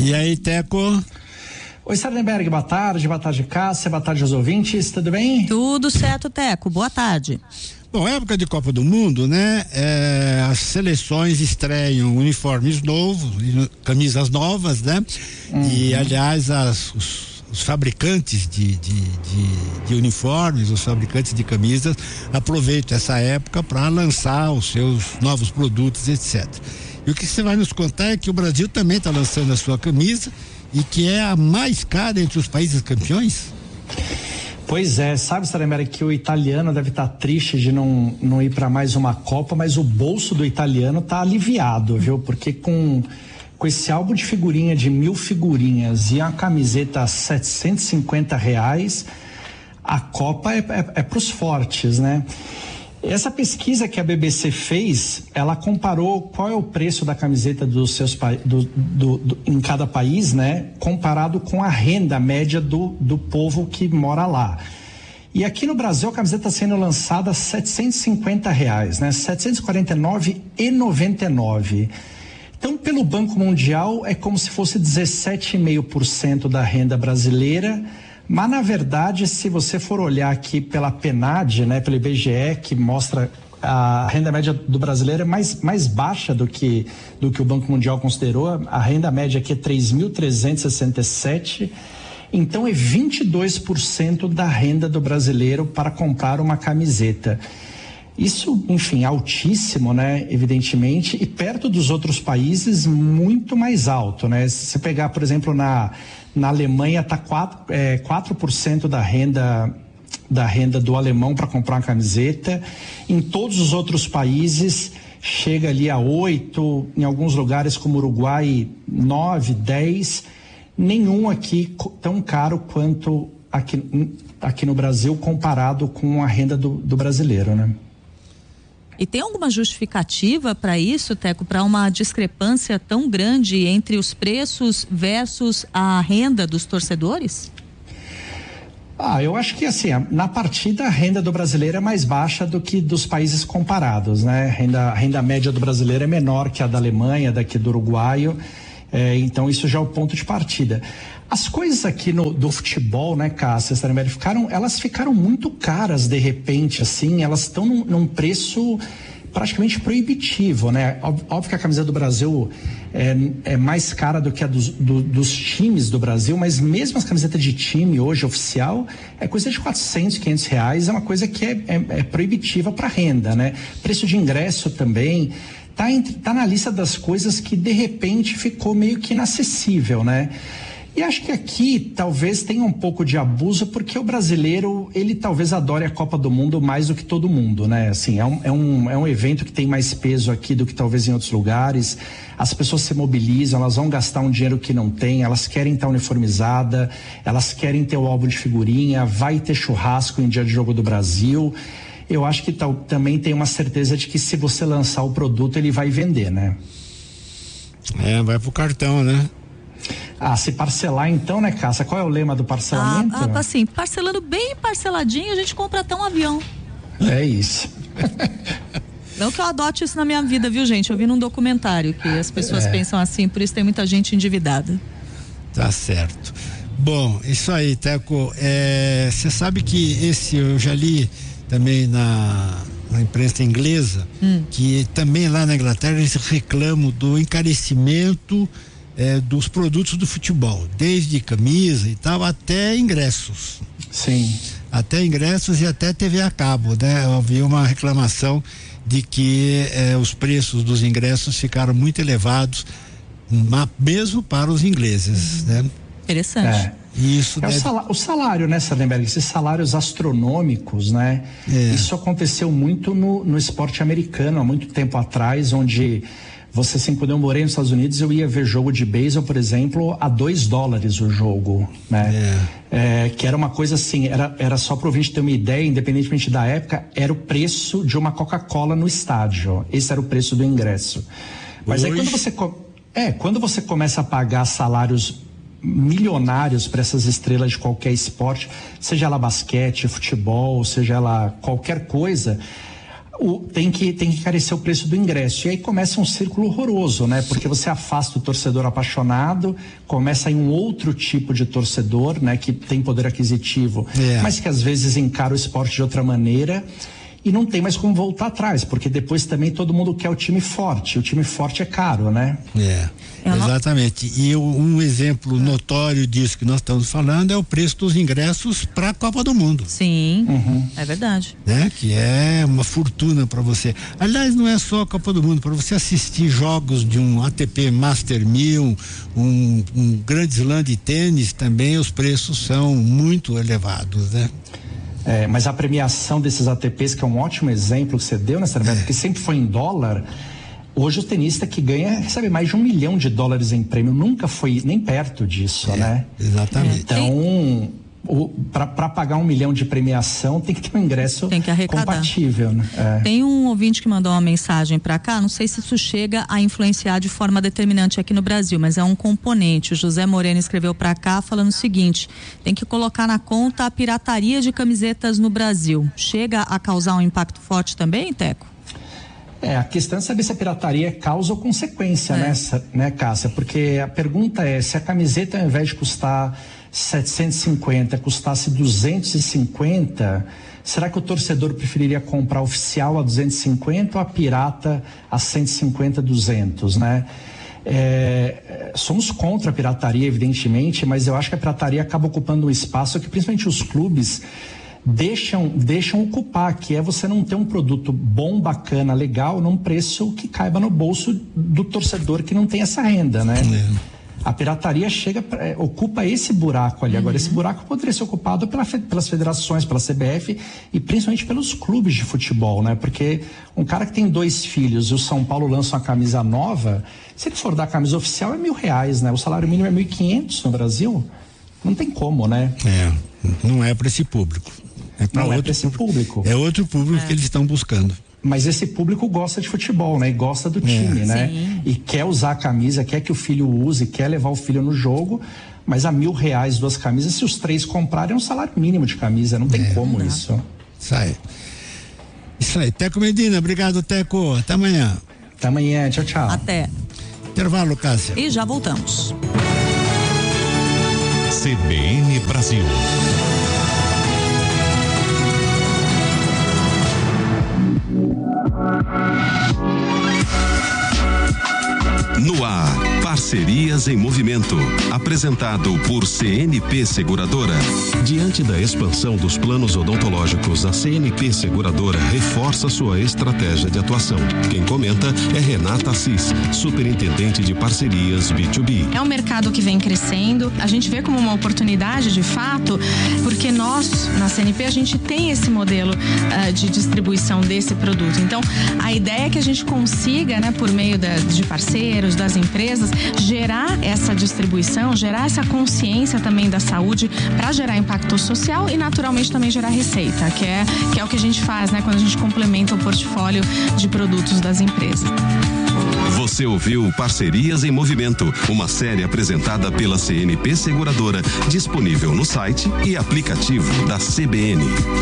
E aí, Teco? Oi, Sardenberg, boa tarde, Cássia, boa tarde aos ouvintes, tudo bem? Tudo certo, Teco, boa tarde. Bom, época de Copa do Mundo, né? As seleções estreiam uniformes novos, camisas novas, né? E, aliás, os fabricantes de uniformes, os fabricantes de camisas aproveitam essa época para lançar os seus novos produtos, etc. E o que você vai nos contar é que o Brasil também está lançando a sua camisa e que é a mais cara entre os países campeões? Pois é, sabe, Saremera, que o italiano deve estar triste de não ir para mais uma Copa, mas o bolso do italiano tá aliviado, viu? Porque com esse álbum de figurinha de 1.000 figurinhas e a camiseta a R$750, a Copa é pros fortes, né? Essa pesquisa que a BBC fez, ela comparou qual é o preço da camiseta dos seus em cada país, né? Comparado com a renda média do povo que mora lá. E aqui no Brasil a camiseta está sendo lançada a R$750, né? R$749,99. Então, pelo Banco Mundial, é como se fosse 17,5% da renda brasileira. Mas, na verdade, se você for olhar aqui pela PNAD, né, pelo IBGE, que mostra a renda média do brasileiro é mais baixa do que o Banco Mundial considerou. A renda média aqui é 3.367, então é 22% da renda do brasileiro para comprar uma camiseta. Isso, enfim, altíssimo, né, evidentemente, e perto dos outros países muito mais alto, né? Se você pegar, por exemplo, na Alemanha está 4% da renda do alemão para comprar uma camiseta. Em todos os outros países chega ali a 8%, em alguns lugares como Uruguai 9%, 10%. Nenhum aqui tão caro quanto aqui no Brasil comparado com a renda do brasileiro, né? E tem alguma justificativa para isso, Teco, para uma discrepância tão grande entre os preços versus a renda dos torcedores? Eu acho que assim, na partida a renda do brasileiro é mais baixa do que dos países comparados, né? A renda média do brasileiro é menor que a da Alemanha, daqui do uruguaio, então isso já é o ponto de partida. As coisas aqui do futebol, né, Cássia, elas ficaram muito caras de repente, assim, elas estão num preço praticamente proibitivo, né? Óbvio que a camisa do Brasil é mais cara do que a dos times do Brasil, mas mesmo as camisetas de time hoje oficial é coisa de R$400, R$500, é uma coisa que é proibitiva para renda, né? Preço de ingresso também tá na lista das coisas que de repente ficou meio que inacessível, né? E acho que aqui talvez tenha um pouco de abuso, porque o brasileiro, ele talvez adore a Copa do Mundo mais do que todo mundo, né? Assim, é um evento que tem mais peso aqui do que talvez em outros lugares. As pessoas se mobilizam, elas vão gastar um dinheiro que não tem, elas querem estar uniformizada, elas querem ter o álbum de figurinha, vai ter churrasco em dia de jogo do Brasil. Eu acho que também tem uma certeza de que se você lançar o produto, ele vai vender, né? Vai pro cartão, né? Se parcelar então, né, Cássia? Qual é o lema do parcelamento? Assim, parcelando bem parceladinho, a gente compra até um avião. É isso. Não que eu adote isso na minha vida, viu, gente? Eu vi num documentário que as pessoas pensam assim, por isso tem muita gente endividada. Tá certo. Bom, isso aí, Teco. Você sabe que eu já li também na imprensa inglesa, que também lá na Inglaterra eles reclamam do encarecimento dos produtos do futebol, desde camisa e tal, até ingressos. Sim. Até ingressos e até TV a cabo, né? Eu ouvi uma reclamação de que os preços dos ingressos ficaram muito elevados, mesmo para os ingleses, né? Interessante. Isso o salário, né, Sardenberg? Esses salários astronômicos, né? Isso aconteceu muito no esporte americano há muito tempo atrás, onde você, assim, quando eu morei nos Estados Unidos, eu ia ver jogo de beisebol, por exemplo, a $2 o jogo, né? Que era uma coisa assim, era só para o ouvinte ter uma ideia, independentemente da época, era o preço de uma Coca-Cola no estádio. Esse era o preço do ingresso. Mas aí quando você começa a pagar salários milionários para essas estrelas de qualquer esporte, seja ela basquete, futebol, seja ela qualquer coisa, tem que encarecer o preço do ingresso. E aí começa um círculo horroroso, né? Porque você afasta o torcedor apaixonado, começa aí um outro tipo de torcedor, né? Que tem poder aquisitivo, mas que às vezes encara o esporte de outra maneira. E não tem mais como voltar atrás, porque depois também todo mundo quer o time forte. O time forte é caro, né? Exatamente. E um exemplo notório disso que nós estamos falando é o preço dos ingressos para a Copa do Mundo. Sim, é verdade. Né? Que é uma fortuna para você. Aliás, não é só a Copa do Mundo, para você assistir jogos de um ATP Master 1000, um grande slam de tênis, também os preços são muito elevados, né? Mas a premiação desses ATPs, que é um ótimo exemplo que você deu, né, Sérgio? Porque sempre foi em dólar. Hoje o tenista que ganha recebe mais de $1 milhão em prêmio. Nunca foi nem perto disso, né? Exatamente. Então, para pagar $1 milhão de premiação tem que ter um ingresso compatível, né? Tem um ouvinte que mandou uma mensagem para cá, não sei se isso chega a influenciar de forma determinante aqui no Brasil, mas é um componente. O José Moreno escreveu para cá falando o seguinte: tem que colocar na conta a pirataria de camisetas no Brasil. Chega a causar um impacto forte também, Teco? A questão é saber se a pirataria é causa ou consequência, né, Cássia? Porque a pergunta é, se a camiseta, ao invés de custar 750, custasse 250, será que o torcedor preferiria comprar a oficial a 250 ou a pirata a 150, 200, né? Somos contra a pirataria, evidentemente, mas eu acho que a pirataria acaba ocupando um espaço que principalmente os clubes deixam ocupar, que é você não ter um produto bom, bacana, legal, num preço que caiba no bolso do torcedor que não tem essa renda, né? A pirataria ocupa esse buraco ali. Agora, esse buraco poderia ser ocupado pelas federações, pela CBF e principalmente pelos clubes de futebol, né? Porque um cara que tem 2 filhos e o São Paulo lança uma camisa nova, se ele for dar a camisa oficial é R$1.000, né? O salário mínimo é 1.500 no Brasil. Não tem como, né? Não é para esse público. Público. É outro público que eles estão buscando. Mas esse público gosta de futebol, né? E gosta do time, né? Sim. E quer usar a camisa, quer que o filho use, quer levar o filho no jogo, mas a R$1.000 2 camisas, se os 3 comprarem, é um salário mínimo de camisa, não tem como isso. Isso aí. Teco Medina, obrigado, Teco. Até amanhã. Até amanhã, tchau, tchau. Até. Intervalo, Cássia. E já voltamos. CBN Brasil. No ar, Parcerias em Movimento, apresentado por CNP Seguradora. Diante da expansão dos planos odontológicos, a CNP Seguradora reforça sua estratégia de atuação. Quem comenta é Renata Assis, superintendente de parcerias B2B. É um mercado que vem crescendo, a gente vê como uma oportunidade de fato, porque nós, na CNP, a gente tem esse modelo de distribuição desse produto. Então, a ideia é que a gente consiga, né, por meio de parceiros, das empresas, gerar essa distribuição, gerar essa consciência também da saúde para gerar impacto social e naturalmente também gerar receita, que é o que a gente faz, né, quando a gente complementa o portfólio de produtos das empresas. Você ouviu Parcerias em Movimento, uma série apresentada pela CNP Seguradora, disponível no site e aplicativo da CBN.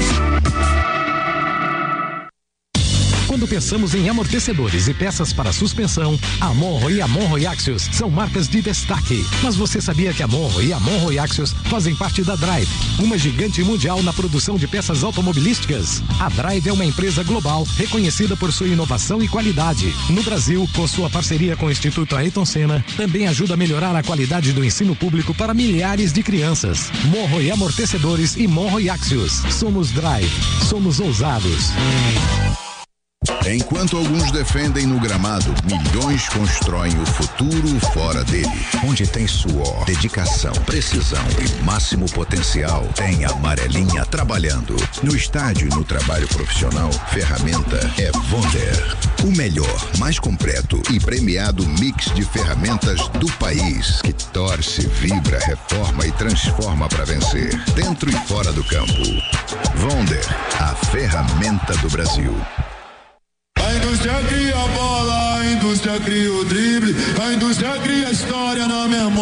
Quando pensamos em amortecedores e peças para suspensão, a Monro e a Monro Axios são marcas de destaque. Mas você sabia que a Monro e a Monro Axios fazem parte da Drive, uma gigante mundial na produção de peças automobilísticas? A Drive é uma empresa global reconhecida por sua inovação e qualidade. No Brasil, com sua parceria com o Instituto Ayrton Senna, também ajuda a melhorar a qualidade do ensino público para milhares de crianças. Monro e Amortecedores e Monro e Axios. Somos Drive. Somos ousados. Enquanto alguns defendem no gramado, milhões constroem o futuro fora dele. Onde tem suor, dedicação, precisão e máximo potencial, tem a Amarelinha trabalhando. No estádio e no trabalho profissional, ferramenta é Wonder. O melhor, mais completo e premiado mix de ferramentas do país, que torce, vibra, reforma e transforma para vencer, dentro e fora do campo. Wonder, a ferramenta do Brasil. A indústria cria a bola, a indústria cria o drible, a indústria cria a história na memória.